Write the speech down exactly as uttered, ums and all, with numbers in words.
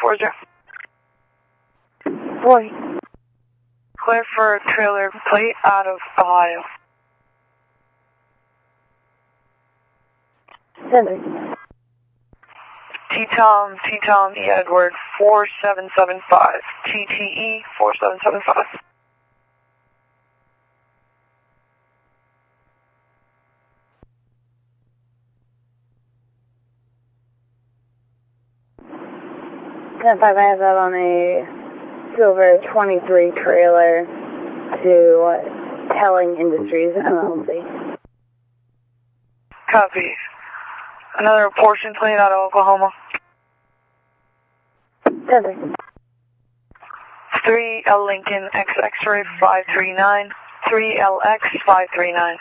four zero. Boy. Clear for trailer plate out of Ohio. Center. T-Tom, T-Tom, E. Edward, four seven seven five. T T E, four seven seven five. ten five, I have that on a Silver twenty-three trailer to Telling Industries, M L C. Copy. Another portion plane out of Oklahoma. Center. three L Lincoln X X-ray five three nine. three L X five three nine.